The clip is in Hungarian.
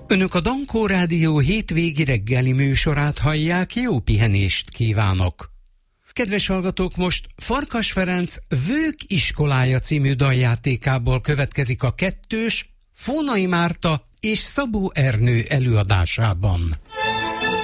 Önök a Dankó Rádió hétvégi reggeli műsorát hallják, jó pihenést kívánok! Kedves hallgatók, most Farkas Ferenc Vők iskolája című daljátékából következik a kettős, Fónai Márta és Szabó Ernő előadásában.